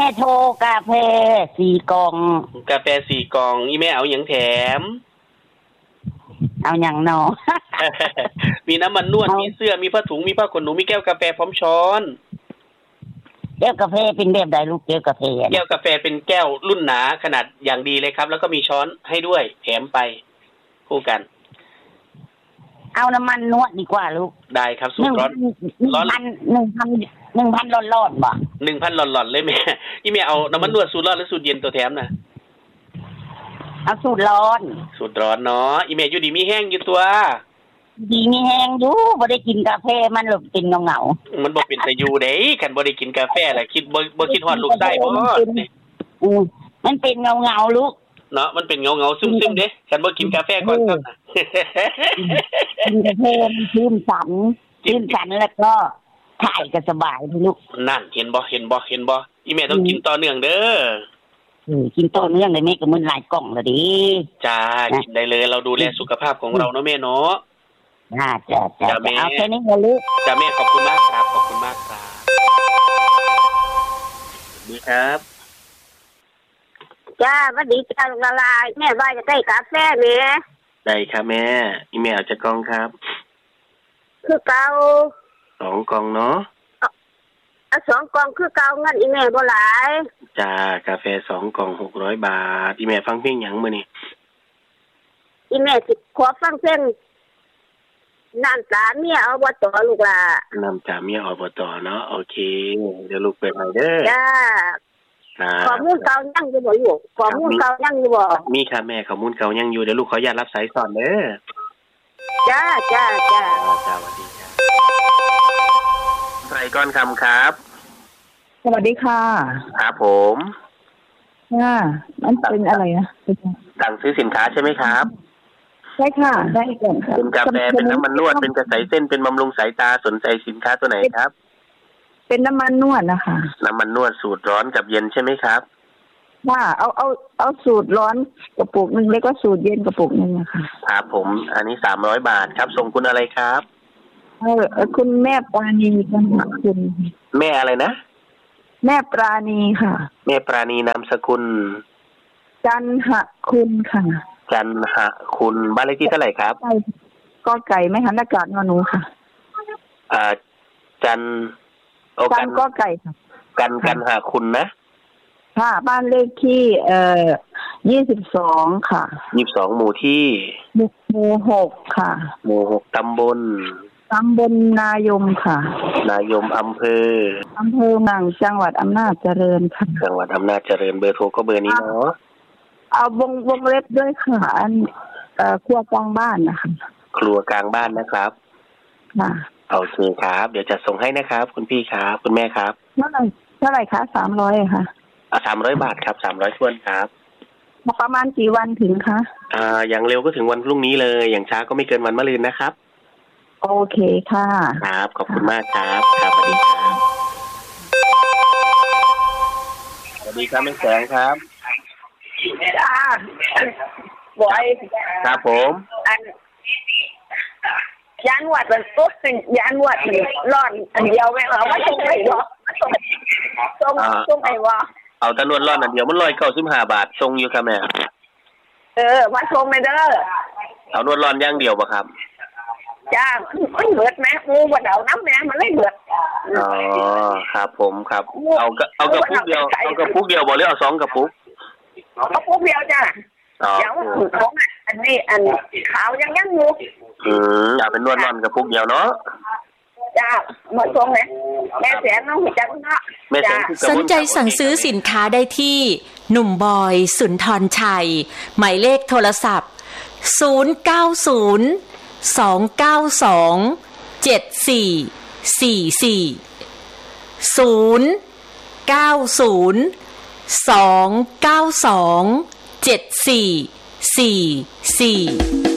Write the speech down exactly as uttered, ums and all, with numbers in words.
โทรกาแฟสี่กล่องกาแฟสี่กล่องอีแม่เอาหยังแถมเอาหยังหนอมีน้ำมันนวดมีเสื้อมีผ้าถุงมีผ้าขนหนูมีแก้วกาแฟพร้อมช้อนแก้วกาแฟเป็นแบบใดลูกแก้วกาแฟแก้วกาแฟเป็นแก้วรุ่นหนาขนาดอย่างดีเลยครับแล้วก็มีช้อนให้ด้วยแถมไปคู่กันเอาน้ำมันนวดดีกว่าลูกได้ครับสูตรร้อนร้อนหนึ่งพันหนึ่งพันร้อนร้อนบ่หนึ่งพันร้อนร้อนเลยแม่อีแม่เอาน้ำมันนวดสูตรร้อนหรือสูตรเย็นตัวแถมนะเอาสูตรร้อนสูตรร้อนเนาะอีแม่อยู่ดีมีแห้งอยู่ตัวดีมีแห้งอยู่บ่ได้กินกาแฟมันหลบกินเงาๆมันบ่เป็นตะยูเด้คันบ่ได้กินกาแฟล่ะคิดบ่บ่คิดฮอดลูกได้บ่อือมันเป็นเงาๆลูกเนาะมันเป็นเงาๆซึมๆเด้คันบ่กินกาแฟก่อนครับกินกาแฟมันชื่นสันชื่นสันแล้วก็ถ่ายก็สบายลูกนั่นเห็นบ่เห็นบ่เห็นบ่อีแม่ต้องกินต่อเนื่องเด้ออือกินต่อเนื่องเลยแม่ก็มื้อหลายกล่องแล้วดิจ้ากินได้เลยเราดูแลสุขภาพของเราเนาะแม่เนาะจ้าจ้าจ้าเอาแค่นี้ลูกจ้าแม่ขอบคุณมากครับขอบคุณมากครับดีครับจ้าสวัสดีจ้าลูกละลายแม่ว่าจะได้กาแฟแม่ได้ครับแม่อีแม่เอาจากกล่องครับคือเก่าสองกล่องเนาะเอาสองกล่องคือเก่างั้นอีแม่บ่หลายจ้ากาแฟสองกล่องหกร้อยบาทอีแม่ฟังเพลงหยังมื้อนี้อีแม่สิขอฟังเพลงน้ำตาเมียอบต.ลูกล่ะน้ำตาเมียอบต.เนาะโอเคเดี๋ยวลูกเปิดให้เด้อจ้าข้อมูลเก่ายังอยู่บ่อยู่ข้อมูลเก่ายังอยู่บ่มีค่ะแม่ข้อมูลเก่ายังอยู่เดี๋ยวลูกขออนุญาตรับสายสอนเด้อจ้าจ้าจ้าสวัสดีจ้าใส่ก้อนคำครับสวัสดีค่ะครับผมค่ะมันเป็นอะไรนะสั่งซื้อสินค้าใช่ไหมครับใช่ค่ะได้ก่อนค่ะเป็นกาแฟเป็นน้ำมันนวดเป็นกระสายเส้นเป็นบำรุงสายตาสนใจสินค้าตัวไหนครับเป็นน้ำมันนวดนะคะน้ำมันนวดสูตรร้อนกับเย็นใช่ไหมครับว่าเอาเอาเอาสูตรร้อนกระปุกนึงแล้วก็สูตรเย็นกระปุกนึงนะคะครับผมอันนี้สามร้อยบาทครับส่งคุณอะไรครับเออคุณแม่ปราณีกันคุณแม่อะไรนะแม่ปราณีค่ะแม่ปราณีนามสกุลจันหคุณค่ะจันหคุณบ้านเลขที่เท่าไหร่ครับก็ไก่ไม่หันอากาศนอหนูค่ะอ่าจันโอกันก็ไก่ค่ะกันกันหคุณนะค่ะบ้านเลขที่เอ่อยี่สิบสองค่ะยี่สิบสองหมู่ที่หมู่หกค่ะหมู่หกตำบลตำบลนายมค่ะนายมอำเภออำเภอเมืองจังหวัดอำนาจเจริญค่ะจังหวัดอำนาจเจริญเบอร์โทรก็เบอร์นี้เนาะเอาวงวงเล็บด้วยค่ะอันเอ่อครัวกลางบ้านนะคะครัวกลางบ้านนะครับค่ะโอเคครับเดี๋ยวจะส่งให้นะครับคุณพี่ครับคุณแม่ครับเท่าไหร่เท่าไหร่คะสามร้อยค่ะอ่าสามร้อยบาทครับสามร้อยถ้วนครับประมาณกี่วันถึงคะอ่าอย่างเร็วก็ถึงวันพรุ่งนี้เลยอย่างช้าก็ไม่เกินวันมะรืนนะครับโอเคค่ะครับขอบคุณมากครับครับสวัสดีครับสวัสดีครับแม่แสงครับจ้าบอยครับผมยานวัดมันตุ๊ดยานวัดมันร้อนอันเดียวแม่เอามาส่งไปบ่ส่งส่งไปบ่เอาแต่นวดร้อนอันเดียวมันร้อยเก้าสิบห้าบาทส่งอยู่ครับแม่เออมาส่งไปเด้อเอานวดร้อนอย่างเดียวบ่ครับจ้ามันเบิดแม่กูบ่เอาน้ำแม่มันเลยเบิดอ๋อครับผมครับเอาเอากระปุกเดียวเอากระปุกเดียวบ่หรือเอาสองกระปุกกระปุกเดียวจ้าเดี๋ยวของอันนี้อันขาวยังยังอยู่อืมเอาเป็นนวดร้อนกระปุกเดียวเนาะจ้ามาส่งแม่แม่แสนน้องจังเนาะสนใจสั่งซื้อสินค้าได้ที่หนุ่มบอยสุนทรชัยหมายเลขโทรศัพท์ศูนย์ เก้า ศูนย์ สอง เก้า สอง เจ็ด สี่ สี่ สี่ ศูนย์ เก้า ศูนย์ สอง เก้า สอง เจ็ด สี่ สี่ สี่